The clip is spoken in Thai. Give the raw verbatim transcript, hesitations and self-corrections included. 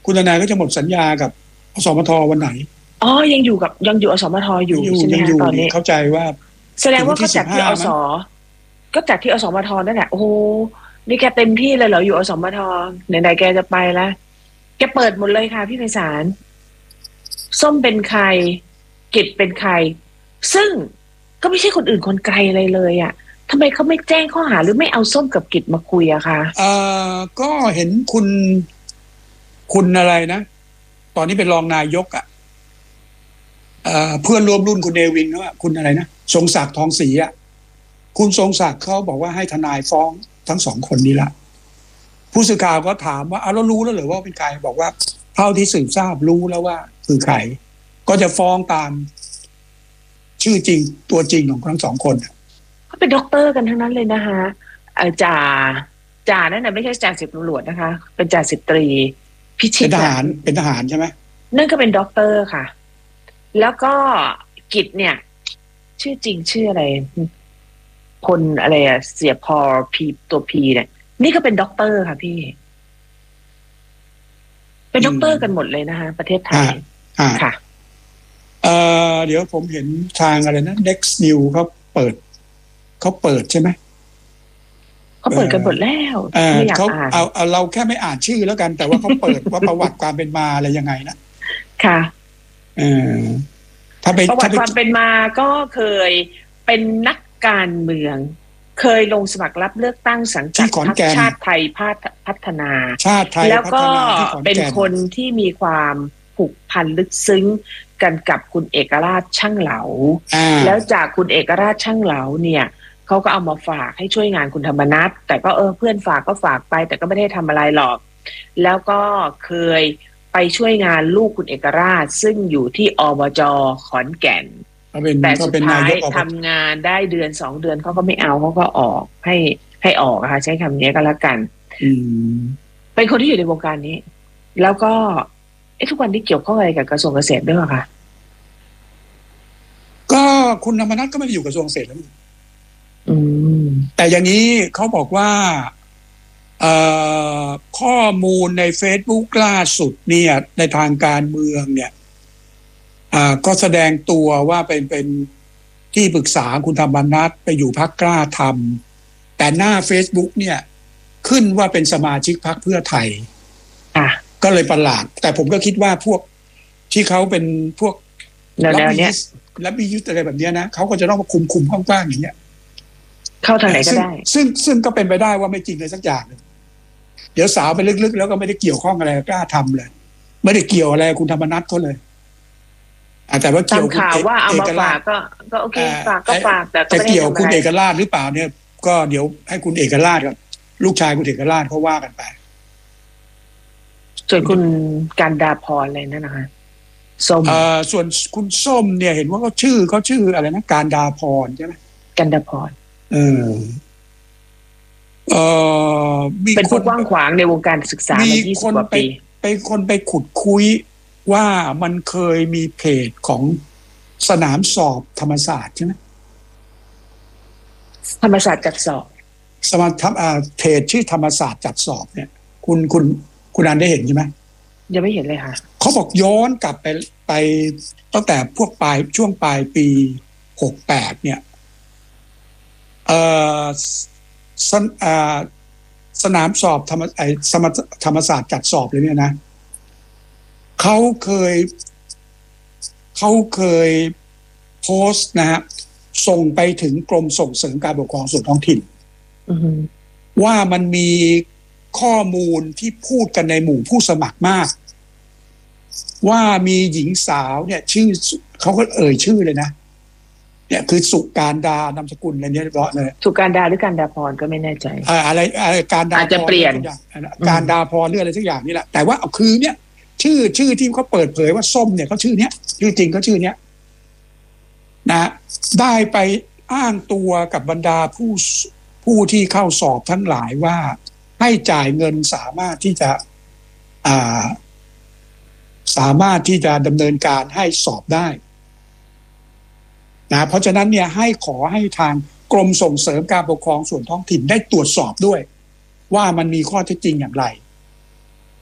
คุณทนายก็จะหมดสัญญากับอสมทวันไหนอ๋อยังอยู่กับยังอยู่อสมทอยู่ใช่ไหมคะตอนนี้เข้าใจว่าแสดงว่าก็จากที่อสก็จากที่อสมทนั่นแหละโอ้โหนี่แกเต็มที่เลยเหรออยู่อสมทไหนๆแกจะไปแล้วแกเปิดหมดเลยค่ะพี่ไพศาลส้มเป็นใครกิจเป็นใครซึ่งก็ไม่ใช่คนอื่นคนไกลอะไรเลยอ่ะทำไมเขาไม่แจ้งข้อหาหรือไม่เอาส้มกับกิจมาคุยอะคะเอ่อก็เห็นคุณคุณอะไรนะตอนนี้เป็นรองนายกอ่ะเอ่อเพื่อนร่วมรุ่นคุณเนวินว่าคุณอะไรนะทรงศักดิ์ทองศรีอ่ะคุณทรงศักดิ์เขาบอกว่าให้ทนายฟ้องทั้งสองคนนี้ละผู้สื่อข่าวก็ถามว่าเอาแล้วรู้แล้วหรือว่าเป็นใครบอกว่าเท่าที่สืบทราบรู้แล้วว่าคือใครก็จะฟ้องตามชื่อจริงตัวจริงของทั้งสองคนเขาเป็นด็อกเตอร์กันทั้งนั้นเลยนะคะจ่าจ่านั่นน่ะไม่ใช่จ่าสิบตำรวจนะคะเป็นจ่าสิบตรีพิชิตเป็นทหารเป็นทหารใช่ไหมนั่นก็เป็นด็อกเตอร์ค่ะแล้วก็กิจเนี่ยชื่อจริงชื่ออะไรพลอะไรอะเสียพอพีตัวพีเนี่ยนี่ก็เป็นด็อกเตอร์ค่ะพี่เป็นด็อกเตอร์กันหมดเลยนะคะประเทศไทยค่ะเอ่อเดี๋ยวผมเห็นทางอะไรนะ Next New เขาเปิดเขาเปิดใช่ไหมเขาเปิดกันหมดแล้วไม่อยากอ่านเอาเอาเราแค่ไม่อ่านชื่อแล้วกันแต่ว่าเขาเปิดว่าประวัติความเป็นมาอะไรยังไงนะค่ะเออถ้าไปประวัติความเป็นมาก็เคยเป็นนักการเมืองเคยลงสมัครรับเลือกตั้งสังกัดพรรคชาติไทยพัฒนาชาติไทยแล้วก็เป็นคนที่มีความผูกพันลึกซึ้งกันกับคุณเอกราชช่างเหลาแล้วจากคุณเอกราชช่างเหลาเนี่ยเขาก็เอามาฝากให้ช่วยงานคุณธรรมนัสแต่ก็เออเพื่อนฝากก็ฝากไปแต่ก็ไม่ได้ทำอะไรหรอกแล้วก็เคยไปช่วยงานลูกคุณเอกราชซึ่งอยู่ที่อบจ.ขอนแก่นแต่สุดท้ายทำงานได้เดือนสองเดือนเขาก็ไม่เอาเขาก็ออกให้ให้ออกนะคะใช้คำนี้ก็แล้วกันเป็นคนที่อยู่ในวงการนี้แล้วก็ไอ้ทุกวันนี้เกี่ยวข้องอะไรกับกระทรวงเกษตรด้วยคะก็คุณธรรมนัสก็ไม่ได้อยู่กระทรวงเกษตรแล้วแต่อย่างนี้เขาบอกว่าข้อมูลใน Facebook ล่าสุดเนี่ยในทางการเมืองเนี่ยก็แสดงตัวว่าเป็นเป็นที่ปรึกษาคุณธรรมนัสไปอยู่พรรคกล้าทำแต่หน้า Facebook เนี่ยขึ้นว่าเป็นสมาชิกพรรคเพื่อไทยก็เลยประหลาดแต่ผมก็คิดว่าพวกที่เขาเป็นพวกแล้วเนี่ยแล้วมียุทธอะไรแบบนี้นะเขาก็จะต้องมาคุมคุมกว้างๆอย่างเงี้ยเข้าทางไหนก็ได้ซึ่งซึ่งก็เป็นไปได้ว่าไม่จริงเลยสักอย่างนึงเดี๋ยวสาวไปลึกๆแล้วก็ไม่ได้เกี่ยวข้องอะไรกล้าทำเลยไม่ได้เกี่ยวอะไรคุณธรรมนัสเขาเลยแต่ว่าเกี่ยวข่าวว่าเอามาฝากก็ก็โอเคฝากก็ฝากแต่จะเกี่ยวคุณเอกราชหรือเปล่าเนี่ยก็เดี๋ยวให้คุณเอกราชกับลูกชายคุณเอกราชเขาว่ากันไปส่วนคุณการดาพรอะไรนั่นนะคะส้มเอ่อส่วนคุณส้มเนี่ยเห็นว่าเขาชื่อเขาชื่ออะไรนะการดาพรใช่ไหมการดาพรเออเอ่อมีเป็นคนกว้างขวางในวงการศึกษามายี่สิบกว่าปีไปคนไปขุดคุยว่ามันเคยมีเพจของสนามสอบธรรมศาสตร์ใช่ไหมธรรมศาสตร์จัดสอบสมาทำอ่าเพจชื่อธรรมศาสตร์จัดสอบเนี่ยคุณคุณคุณอันได้เห็นใช่ไหมยังไม่เห็นเลยค่ะเขาบอกย้อนกลับไปไปตั้งแต่พวกปลายช่วงปลายปีหกแปดเนี่ยเอ่อสนอ่าสนามสอบธรรมไอสมธรรมศาสตร์จัดสอบเลยเนี่ยนะเขาเคยเขาเคยโพสต์นะฮะส่งไปถึงกรมส่งเสริมการปกครองส่วนท้องถิ่นว่ามันมีข้อมูลที่พูดกันในหมู่ผู้สมัครมากว่ามีหญิงสาวเนี่ยชื่อเขาก็เอ่ยชื่อเลยนะเนี่ยคือสุการดานามสกุลอะไรเนี่ยเรียบเลยสุการดาหรือการดาพรก็ไม่แน่ใจอะไรอะไรการดาอาจจะเปลี่ยนการดาพรหรืออะไรสักอย่างนี่แหละแต่ว่าเอาคือเนี่ยชื่อชื่อที่เขาเปิดเผยว่าส้มเนี่ยเขาชื่อเนี้ยชื่อจริงเขาชื่อเนี้ยนะได้ไปอ้างตัวกับบรรดาผู้ผู้ที่เข้าสอบทั้งหลายว่าให้จ่ายเงินสามารถที่จะอ่าสามารถที่จะดำเนินการให้สอบได้นะเพราะฉะนั้นเนี่ยให้ขอให้ทางกรมส่งเสริมการปกครองส่วนท้องถิ่นได้ตรวจสอบด้วยว่ามันมีข้อเท็จจริงอย่างไร